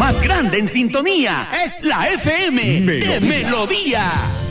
más grande en sintonía es la FM de Melodía.